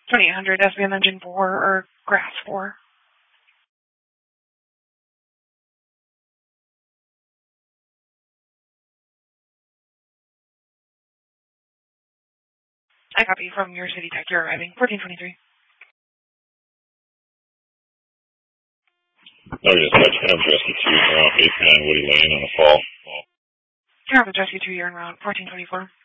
2800 SBM engine 4 or grass 4. I copy from your city tech. You're arriving. 1423. Dispatch, Adams Rescue 2, route 89 Woody Lane on the fall. Adams Rescue 2, you're en route. 1424.